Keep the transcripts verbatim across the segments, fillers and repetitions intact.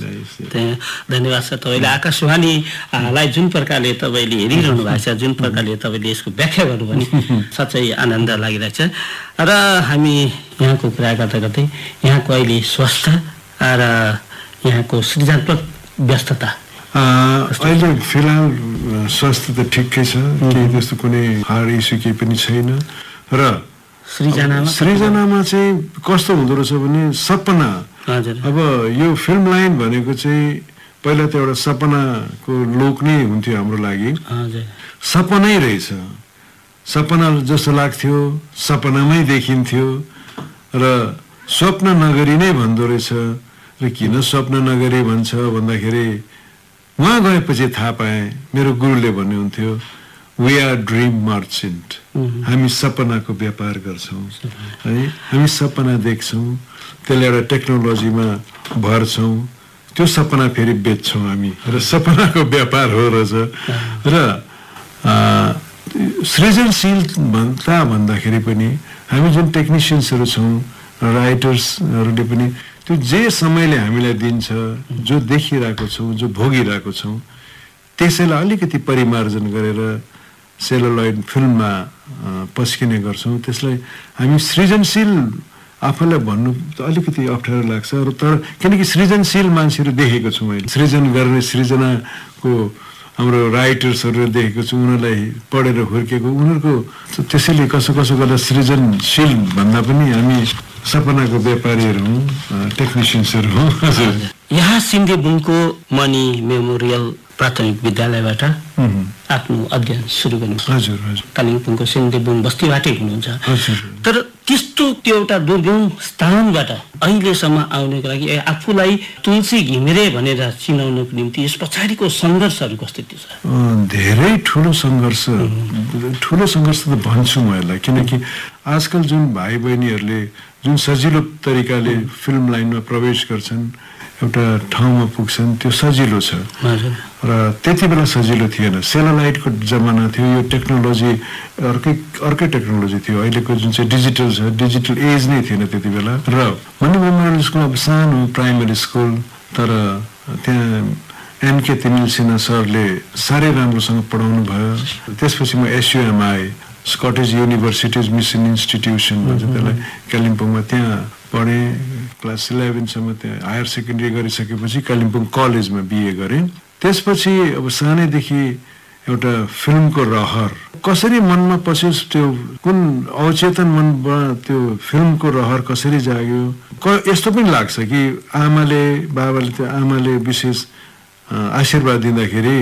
धन्यवाद छ तपाईँले आकाशवाणीलाई जुन प्रकारले तपाईँले हेरिरहनु भएको छ, जुन प्रकारले तपाईँले यसको व्याख्या गर्नु भने साँच्चै आनन्द लागिरहेको छ। र हामी यहाँको कुरा गर्दा गर्दै यहाँको अहिले स्वास्थ्य र यहाँको सृजनात्मक व्यस्तता अहिले फिलहाल स्वास्थ्य त ठिकै छ, केही त्यस्तो कुनै हार्ड इस्यु केही पनि छैन। र सृजनामा सृजनामा चाहिँ कस्तो हुँदो रहेछ भने सपना, अब यो फिल्म लाइन भनेको चाहिँ पहिला त एउटा सपनाको लोक नै हुन्थ्यो हाम्रो लागि, सपनै रहेछ, सपना जस्तो लाग्थ्यो, सपनामै देखिन्थ्यो र स्वप्न नगरी नै भन्दो रहेछ। र किन स्वप्न नगरी भन्छ भन्दाखेरि उहाँ गएपछि थाहा पाएँ, मेरो गुरुले भन्नुहुन्थ्यो वी आर ड्रिम मर्चेन्ट, हामी सपनाको व्यापार गर्छौँ है, हामी सपना देख्छौँ, त्यसले एउटा टेक्नोलोजीमा भर्छौँ, त्यो सपना फेरि बेच्छौँ हामी, र सपनाको व्यापार हो रहेछ। र सृजनशील भन्दा भन्दाखेरि पनि हामी जुन टेक्निसियन्सहरू छौँ, राइटर्सहरूले पनि त्यो जे समयले हामीलाई दिन्छ, जो देखिरहेको छौँ, जो भोगिरहेको छौँ, त्यसैलाई अलिकति परिमार्जन गरेर सेलुलोइड फिल्ममा पस्किने गर्छौँ। त्यसलाई हामी सृजनशील आफूलाई भन्नु अलिकति अप्ठ्यारो लाग्छ, र तर किनकि सृजनशील मान्छेहरू देखेको छु मैले, सृजन गर्ने सृजनाको हाम्रो राइटर्सहरू देखेको छु, उनीहरूलाई पढेर हुर्केको, उनीहरूको त्यसैले कसो कसो गर्दा सृजनशील भन्दा पनि हामी सपनाको व्यापारीहरू हौँ, टेक्निसियन्सहरू हौँ। हजुर, यहाँ सिन्देबुङको मणि मेमोरियल प्राथमिक विद्यालयबाट आफ्नो अध्ययन सुरु गर्नु। हजुर हजुर, कालिम्पोङको सिन्देबुङ बस्तीबाटै हुनुहुन्छ। तर त्यस्तो त्यो एउटा दुर्गम स्थानबाट अहिलेसम्म आउनको लागि आफूलाई तुलसी घिमिरे भनेर चिनाउनको निम्ति यस पछाडिको सङ्घर्षहरू कस्तो थियो सर? धेरै ठुलो सङ्घर्ष, ठुलो सङ्घर्ष त भन्छु म यसलाई, किनकि आजकल जुन भाइ बहिनीहरूले जुन सजिलो तरिकाले फिल्म लाइनमा प्रवेश गर्छन्, एउटा ठाउँमा पुग्छन्, त्यो सजिलो छ। र त्यति बेला सजिलो थिएन, सेलुलाइटको जमाना थियो, यो टेक्नोलोजी अर्कै अर्कै टेक्नोलोजी थियो। अहिलेको जुन चाहिँ डिजिटल छ, डिजिटल एज नै थिएन त्यति बेला। र मणि मेमोरियल स्कुल अब सानो प्राइमेरी स्कुल, तर त्यहाँ एनके तिमिल सिन्हा सरले साह्रै राम्रोसँग पढाउनु भयो। त्यसपछि म एसयुएम आएँ, स्कटिस युनिभर्सिटिज मिसन इन्स्टिट्युसन भन्छ त्यसलाई, कालिम्पोङमा, त्यहाँ पढेँ। क्लास इलेभेनसम्म त्यहाँ हायर सेकेन्ड्री गरिसकेपछि कालिम्पोङ कलेजमा बिए गरेँ। त्यसपछि अब सानैदेखि एउटा फिल्मको रहर कसरी मनमा पस्यो, त्यो कुन अवचेतन मनबाट त्यो फिल्मको रहर कसरी जाग्यो। क यस्तो पनि लाग्छ कि आमाले बाबाले त्यो आमाले विशेष आशीर्वाद दिँदाखेरि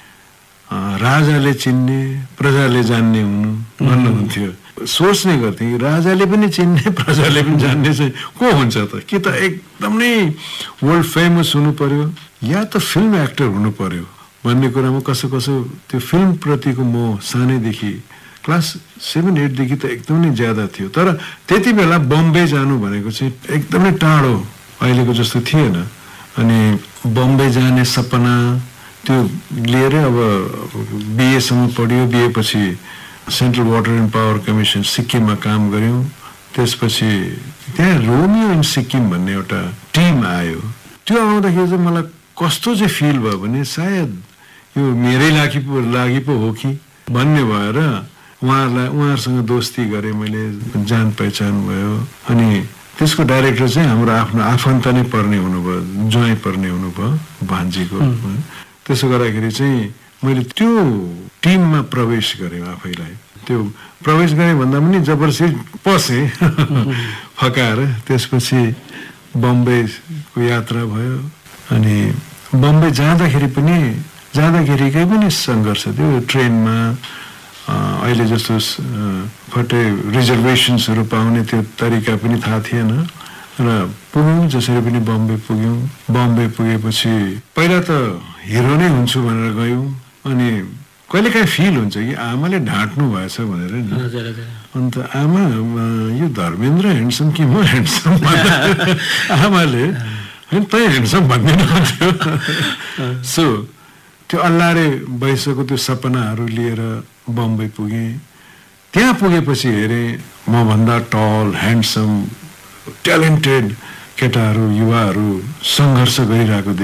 राजाले चिन्ने प्रजाले जान्ने हुनु भन्नुहुन्थ्यो। सोच्ने गर्थेँ कि राजाले पनि चिन्ने प्रजाले पनि जान्ने चाहिँ को हुन्छ त, कि त एकदमै वर्ल्ड फेमस हुनु पर्यो या त फिल्म एक्टर हुनु पर्यो भन्ने कुरामा कसो कसो त्यो फिल्म प्रतिको मोह सानैदेखि क्लास सेभेन एटदेखि त एकदमै ज्यादा थियो। तर त्यति बेला बम्बे जानु भनेको चाहिँ एकदमै टाढो, अहिलेको जस्तो थिएन। अनि बम्बे जाने सपना त्यो लिएर अब बिएसम्म पढ्यो, बिए पछि central water and power commission सिक्किममा काम गऱ्यौँ। त्यसपछि त्यहाँ रोमियो इन सिक्किम भन्ने एउटा टिम आयो। त्यो आउँदाखेरि चाहिँ मलाई कस्तो चाहिँ फिल भयो भने सायद यो मेरै लागि पो लागि पो हो कि भन्ने भएर उहाँहरूलाई उहाँहरूसँग दोस्ती गरेँ मैले, जान पहिचान भयो। अनि त्यसको डाइरेक्टर चाहिँ हाम्रो आफ्नो आफन्त नै पर्ने हुनुभयो, ज्वाइँ पर्ने हुनुभयो भान्जीको। त्यसो गर्दाखेरि चाहिँ मैले त्यो टिममा प्रवेश गरेँ आफैलाई। त्यो प्रवेश गरेँ भन्दा पनि जबरजस्ती पसेँ फकाएर। त्यसपछि बम्बेको यात्रा भयो। अनि बम्बे जाँदाखेरि पनि जाँदाखेरिकै पनि सङ्घर्ष थियो। ट्रेनमा अहिले जस्तो फटे रिजर्भेसन्सहरू पाउने त्यो तरिका पनि थाहा थिएन र पुग्यौँ जसरी पनि बम्बे पुग्यौँ। बम्बे पुगेपछि पहिला त हिरो नै हुन्छु भनेर गयौँ। अनि कहिलेकाहीँ फिल हुन्छ कि आमाले ढाँट्नु भएछ भनेर नि। अन्त आमा यो धर्मेन्द्र ह्यान्डसम कि म ह्यान्डसम आमाले होइन तै ह्यान्डसम भन्दैन थियो। सो त्यो अल्लारे भइसक्यो त्यो सपनाहरू लिएर बम्बई पुगेँ। त्यहाँ पुगेपछि हेरेँ मभन्दा टल ह्यान्डसम ट्यालेन्टेड केटाहरू युवाहरू सङ्घर्ष गरिरहेको